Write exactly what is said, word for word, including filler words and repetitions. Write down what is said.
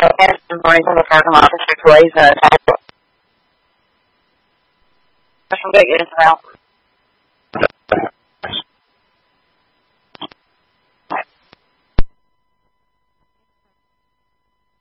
and going from the parking lot to Chick-fil-A's and a big Israel.